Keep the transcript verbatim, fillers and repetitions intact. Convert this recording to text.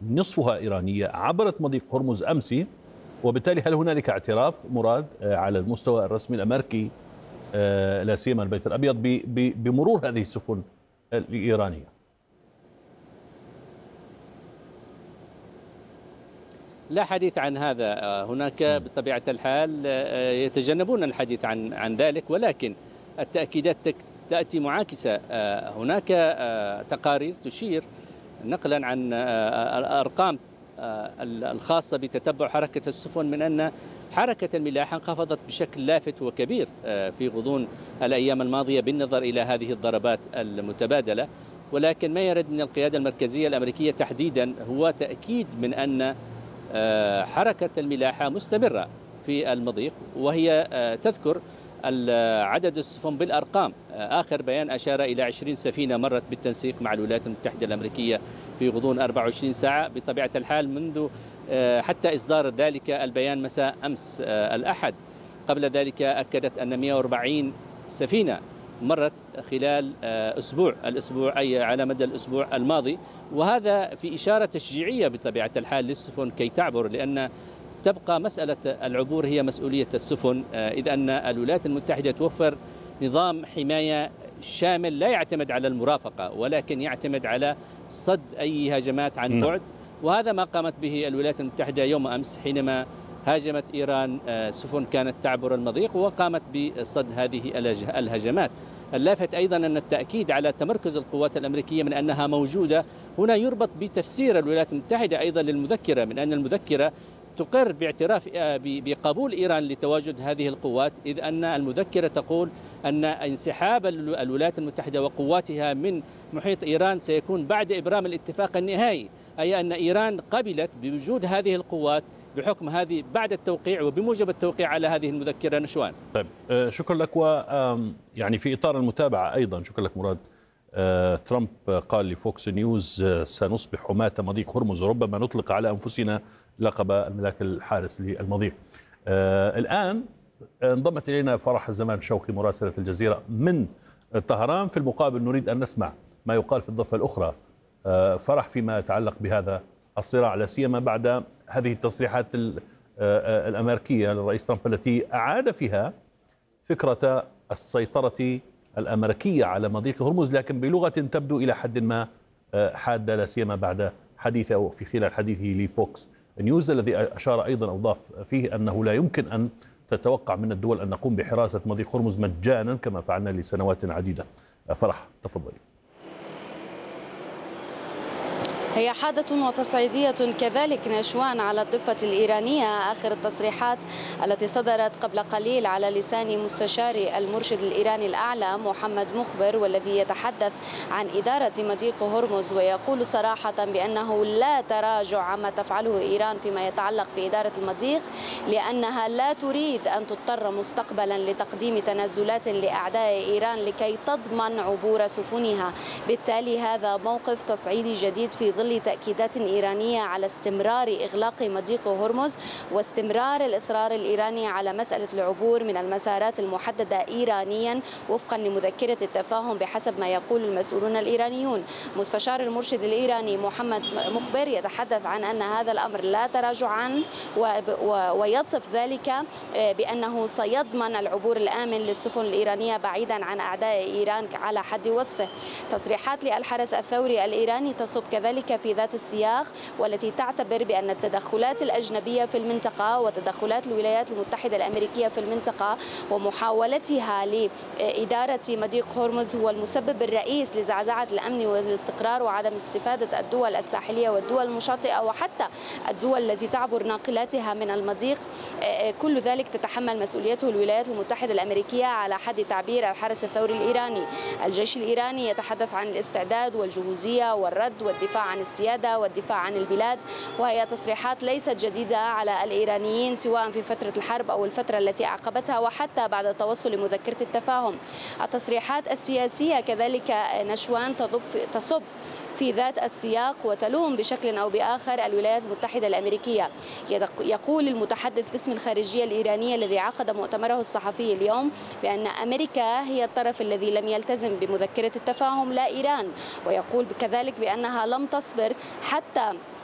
نصفها إيرانية عبرت مضيق هرمز أمس، وبالتالي هل هنالك اعتراف مراد على المستوى الرسمي الأمريكي لا سيما البيت الأبيض بمرور هذه السفن الإيرانية؟ لا حديث عن هذا هناك بطبيعة الحال، يتجنبون الحديث عن عن ذلك، ولكن التأكيدات تأتي معاكسة. هناك تقارير تشير نقلا عن الأرقام الخاصة بتتبع حركة السفن من أن حركة الملاحة انخفضت بشكل لافت وكبير في غضون الأيام الماضية بالنظر إلى هذه الضربات المتبادلة، ولكن ما يرد من القيادة المركزية الأمريكية تحديدا هو تأكيد من أن حركة الملاحة مستمرة في المضيق، وهي تذكر عدد السفن بالأرقام. آخر بيان أشار إلى عشرين سفينة مرت بالتنسيق مع الولايات المتحدة الأمريكية في غضون أربع وعشرين ساعة بطبيعة الحال منذ حتى إصدار ذلك البيان مساء أمس الأحد. قبل ذلك أكدت أن مئة وأربعين سفينة مرت خلال أسبوع الأسبوع أي على مدى الأسبوع الماضي، وهذا في إشارة تشجيعية بطبيعة الحال للسفن كي تعبر، لأن تبقى مسألة العبور هي مسؤولية السفن، إذ أن الولايات المتحدة توفر نظام حماية شامل لا يعتمد على المرافقة ولكن يعتمد على صد أي هجمات عن بعد، وهذا ما قامت به الولايات المتحدة يوم أمس حينما هاجمت إيران سفن كانت تعبر المضيق وقامت بصد هذه الهجمات. اللافت أيضا أن التأكيد على تمركز القوات الأمريكية من أنها موجودة هنا يربط بتفسير الولايات المتحدة أيضا للمذكرة، من أن المذكرة تقر باعتراف بقبول إيران لتواجد هذه القوات، إذ أن المذكرة تقول أن انسحاب الولايات المتحدة وقواتها من محيط إيران سيكون بعد إبرام الاتفاق النهائي، أي أن إيران قبلت بوجود هذه القوات بحكم هذه بعد التوقيع وبموجب التوقيع على هذه المذكرة. نشوان. طيب شكرا لك. و يعني في إطار المتابعة أيضا شكرا لك مراد. ترامب قال لفوكس نيوز سنصبح حماة مضيق هرمز وربما نطلق على أنفسنا لقب الملاك الحارس للمضيق. الآن انضمت إلينا فرح الزمان شوقي مراسلة الجزيرة من طهران. في المقابل نريد أن نسمع ما يقال في الضفة الأخرى فرح فيما يتعلق بهذا الصراع، لا سيما بعد هذه التصريحات الأمريكية للرئيس ترامب التي أعاد فيها فكرة السيطرة الأمريكية على مضيق هرمز، لكن بلغة تبدو إلى حد ما حادة، لا سيما بعد حديثه أو في خلال حديثه لفوكس نيوز الذي أشار أيضا أو ضاف فيه أنه لا يمكن أن تتوقع من الدول أن نقوم بحراسة مضيق هرمز مجانا كما فعلنا لسنوات عديدة. فرح تفضلي. هي حادة وتصعيدية كذلك نشوان على الضفة الإيرانية. آخر التصريحات التي صدرت قبل قليل على لسان مستشار المرشد الإيراني الأعلى محمد مخبر، والذي يتحدث عن إدارة مضيق هرمز ويقول صراحة بأنه لا تراجع عما تفعله إيران فيما يتعلق في إدارة المضيق، لأنها لا تريد أن تضطر مستقبلا لتقديم تنازلات لأعداء إيران لكي تضمن عبور سفنها. بالتالي هذا موقف تصعيدي جديد في ظل تأكيدات إيرانية على استمرار إغلاق مضيق هرمز واستمرار الإصرار الإيراني على مسألة العبور من المسارات المحددة إيرانيا وفقا لمذكرة التفاهم بحسب ما يقول المسؤولون الإيرانيون. مستشار المرشد الإيراني محمد مخبر يتحدث عن أن هذا الأمر لا تراجع عنه ويصف ذلك بأنه سيضمن العبور الآمن للسفن الإيرانية بعيدا عن أعداء إيران على حد وصفه. تصريحات للحرس الثوري الإيراني تصب كذلك في ذات السياق، والتي تعتبر بأن التدخلات الأجنبية في المنطقة وتدخلات الولايات المتحدة الأمريكية في المنطقة ومحاولتها لإدارة مضيق هرمز هو المسبب الرئيس لزعزعة الأمن والاستقرار وعدم استفادة الدول الساحلية والدول المشاطئة وحتى الدول التي تعبر ناقلاتها من المضيق. كل ذلك تتحمل مسؤوليته الولايات المتحدة الأمريكية على حد تعبير الحرس الثوري الإيراني. الجيش الإيراني يتحدث عن الاستعداد والجهوزية والرد والدفاع عن السيادة والدفاع عن البلاد، وهي تصريحات ليست جديدة على الإيرانيين سواء في فترة الحرب أو الفترة التي أعقبتها وحتى بعد التوصل لمذكرة التفاهم. التصريحات السياسية كذلك نشوان تصب في ذات السياق وتلوم بشكل أو بآخر الولايات المتحدة الأمريكية. يقول المتحدث باسم الخارجية الإيرانية الذي عقد مؤتمره الصحفي اليوم بأن أمريكا هي الطرف الذي لم يلتزم بمذكرة التفاهم لا إيران، ويقول كذلك بأنها لم تصبر حتى